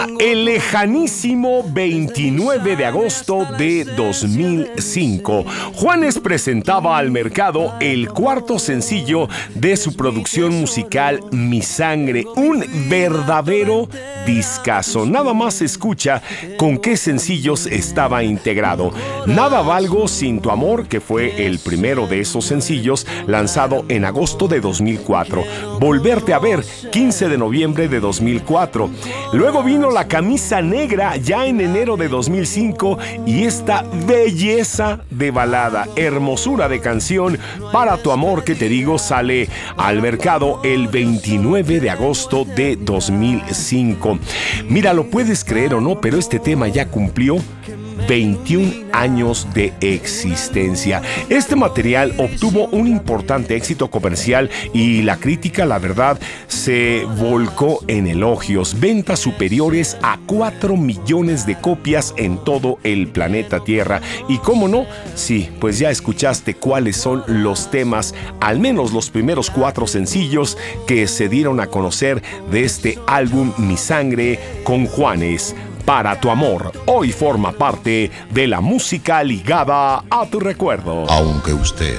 El lejanísimo 29 de agosto de 2005, Juanes presentaba al mercado el cuarto sencillo de su producción musical Mi Sangre, un verdadero discazo. Nada más escucha con qué sencillos estaba integrado. Nada valgo sin tu amor, que fue el primero de esos sencillos, lanzado en agosto de 2004. Volverte a ver, 15 de noviembre de 2004. Luego vino La Camisa Negra, ya en enero de 2005, y esta belleza de balada, hermosura de canción, Para tu amor que te digo, sale al mercado el 29 de agosto de 2005. Mira, lo puedes creer o no, pero este tema ya cumplió 21 años de existencia. Este material obtuvo un importante éxito comercial y la crítica, la verdad, se volcó en elogios. Ventas superiores a 4 millones de copias en todo el planeta Tierra. Y cómo no, sí, pues ya escuchaste cuáles son los temas, al menos los primeros 4 sencillos que se dieron a conocer de este álbum Mi Sangre con Juanes. Para tu amor, hoy forma parte de la música ligada a tu recuerdo. Aunque usted